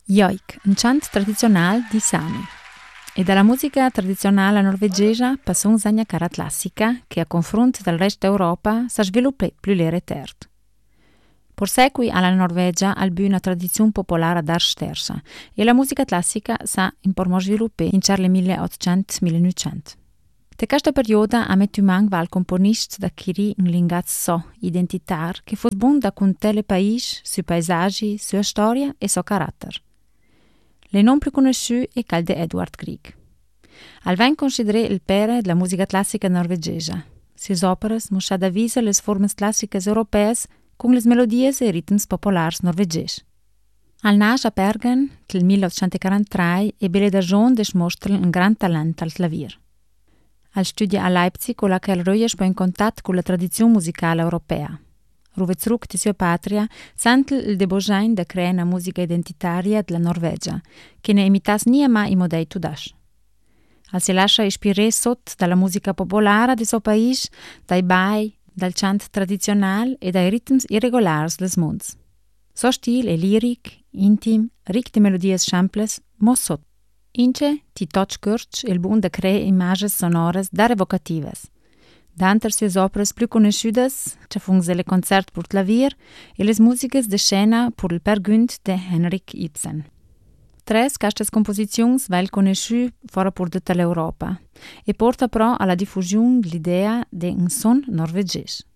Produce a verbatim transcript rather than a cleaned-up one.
Joik, un chant tradizional di Sami. E dalla musica tradizionale norvegesa passiamo a una cara classica che a confronto del resto d'Europa si sviluppa più retard. Per secoli alla Norvegia ha una tradizione popolare d'arstersa e la musica classica sa in pormo sviluppare in cerle milleottocento millenovecento. De questa periodo ha messo man val componist da chiri un linguaggio so identitar che fu buon da contare il paese, sui paesaggi, sua storia e suo carattere. Le non più conosciuto è quel di Edvard Grieg. Al ven considerato il pere della musica classica norvegesa. Sue opere mostrano da visa le forme classiche europee con le melodie e ritmi popolari norvegesi. Al nasce a Bergen, nel milleottocentoquarantatré, e belle da giovane dimostra un gran talento al clavier. Al studia a Leipzig, con la che il in contatto con la tradizione musicale europea. Ruve zurück di sua patria, sente il deboggiare da creare una musica identitaria della Norvegia, che ne imitas nie mai i modelli tudash. Al si lascia ispirare sotto dalla musica popolare del suo paese, dai bai, dal chant tradizionale e dai ritmi irregolari del mondo. Suo stile è liric, intim, ricco di melodie samples, ma sotto. Ince, ti touch curch il buon da creare immagini sonore da revocative. D'antre sue opere più conosciute, ci sono le concerti per clavier e le musiche de scena per il Per Gynt de Henrik Ibsen. Tres queste composizioni sono conosciute fuori per tutta l'Europa e porta però alla diffusione dell'idea di un son norvegese.